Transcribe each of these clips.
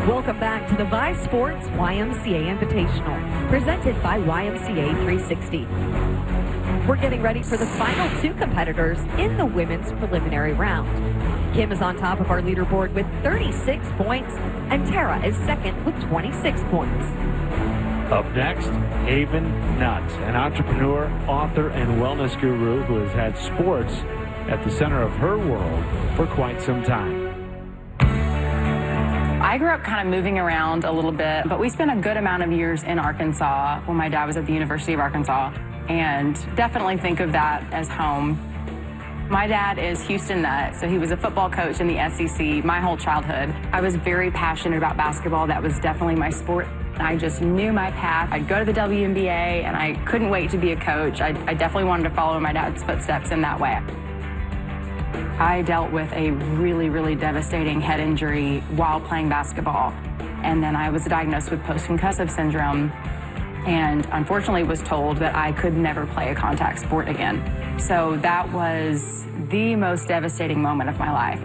Welcome back to the Vi Sports YMCA Invitational, presented by YMCA 360. We're getting ready for the final two competitors in the women's preliminary round. Kim is on top of our leaderboard with 36 points, and Tara is second with 26 points. Up next, Haven Nutt, an entrepreneur, author, and wellness guru who has had sports at the center of her world for quite some time. I grew up kind of moving around a little bit, but we spent a good amount of years in Arkansas when my dad was at the University of Arkansas, and definitely think of that as home. My dad is Houston Nutt, so he was a football coach in the SEC my whole childhood. I was very passionate about basketball. That was definitely my sport. I just knew my path. I'd go to the WNBA, and I couldn't wait to be a coach. I definitely wanted to follow my dad's footsteps in that way. I dealt with a really, really devastating head injury while playing basketball. And then I was diagnosed with post-concussive syndrome and unfortunately was told that I could never play a contact sport again. So that was the most devastating moment of my life.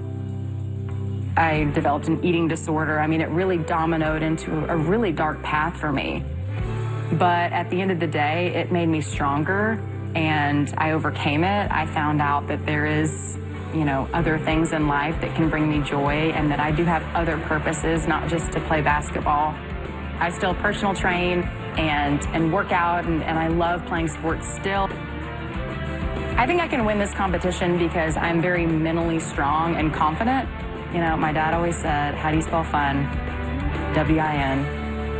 I developed an eating disorder. I mean, it really dominoed into a really dark path for me. But at the end of the day, it made me stronger, and I overcame it. I found out that there is, other things in life that can bring me joy, and that I do have other purposes, not just to play basketball. I still personal train and work out, and I love playing sports still. I think I can win this competition because I'm very mentally strong and confident. My dad always said, how do you spell fun? W-I-N.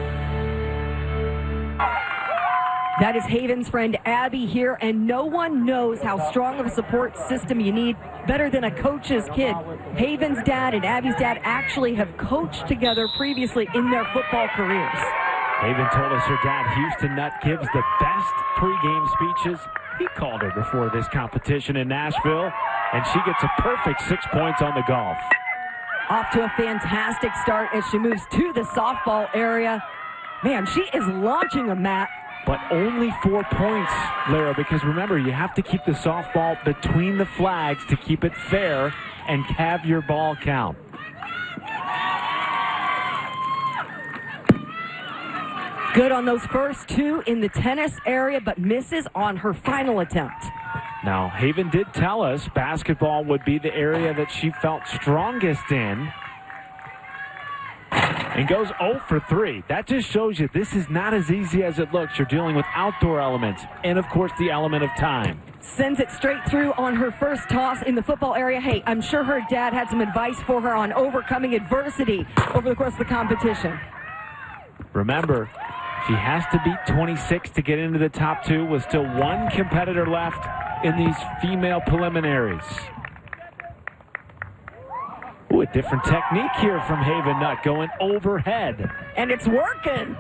That is Haven's friend Abby here, and no one knows how strong of a support system you need better than a coach's kid. Haven's dad and Abby's dad actually have coached together previously in their football careers. Haven told us her dad, Houston Nutt, gives the best pregame speeches. He called her before this competition in Nashville, and she gets a perfect 6 points on the golf. Off to a fantastic start as she moves to the softball area. Man, she is launching a mat. But only 4 points, Lara, because remember, you have to keep the softball between the flags to keep it fair and have your ball count. Good on those first two in the tennis area, but misses on her final attempt. Now, Haven did tell us basketball would be the area that she felt strongest in. And goes 0 for 3. That just shows you this is not as easy as it looks. You're dealing with outdoor elements and, of course, the element of time. Sends it straight through on her first toss in the football area. Hey, I'm sure her dad had some advice for her on overcoming adversity over the course of the competition. Remember, she has to beat 26 to get into the top two with still one competitor left in these female preliminaries. Ooh, a different technique here from Haven Nutt, going overhead. And it's working.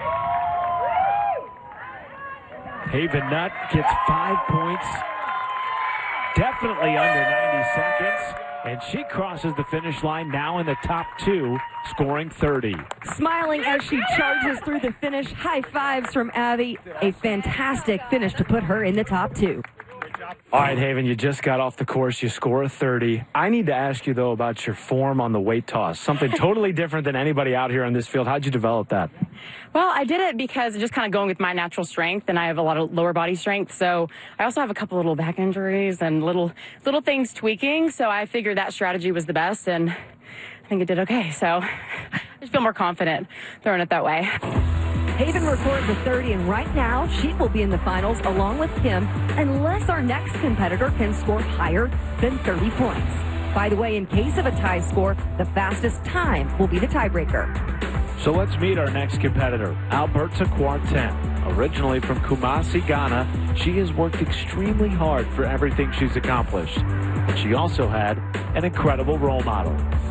Haven Nutt gets 5 points. Definitely under 90 seconds. And she crosses the finish line now in the top two, scoring 30. Smiling as she charges through the finish. High fives from Abby. A fantastic finish to put her in the top two. All right, Haven, you just got off the course. You score a 30. I need to ask you, though, about your form on the weight toss. Something totally different than anybody out here on this field. How'd you develop that? Well, I did it because just kind of going with my natural strength, and I have a lot of lower body strength. So I also have a couple little back injuries and little things tweaking. So I figured that strategy was the best, and I think it did okay. So I just feel more confident throwing it that way. Haven records a 30, and right now she will be in the finals along with Kim unless our next competitor can score higher than 30 points. By the way, in case of a tie score, the fastest time will be the tiebreaker. So let's meet our next competitor, Alberta Quarten. Originally from Kumasi, Ghana, she has worked extremely hard for everything she's accomplished. But she also had an incredible role model.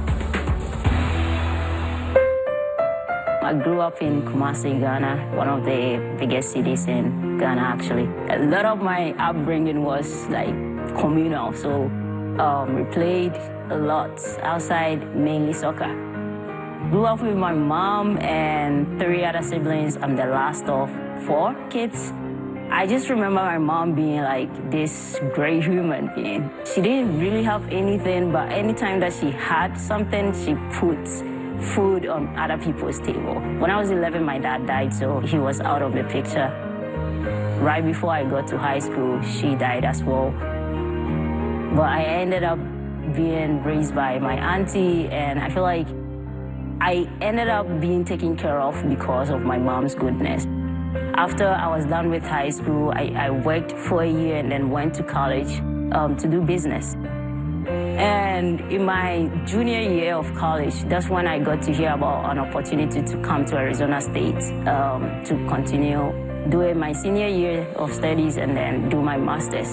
I grew up in Kumasi, Ghana, one of the biggest cities in Ghana, actually. A lot of my upbringing was like communal, so we played a lot outside, mainly soccer. Grew up with my mom and 3 other siblings. I'm the last of 4 kids. I just remember my mom being like this great human being. She didn't really have anything, but anytime that she had something, she put food on other people's table. When I was 11, my dad died, so he was out of the picture. Right before I got to high school, she died as well. But I ended up being raised by my auntie, and I feel like I ended up being taken care of because of my mom's goodness. After I was done with high school, I worked for a year and then went to college to do business. And in my junior year of college, that's when I got to hear about an opportunity to come to Arizona State to continue doing my senior year of studies and then do my master's.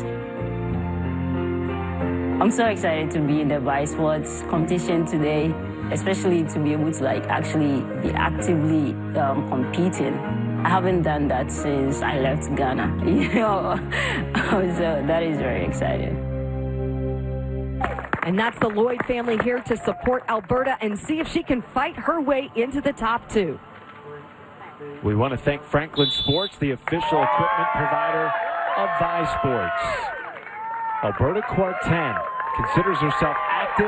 I'm so excited to be in the Vice Sports competition today, especially to be able to actually be actively competing. I haven't done that since I left Ghana, so that is very exciting. And that's the Lloyd family here to support Alberta and see if she can fight her way into the top 2. We want to thank Franklin Sports, the official equipment provider of Vice Sports. Alberta Kwarteng considers herself active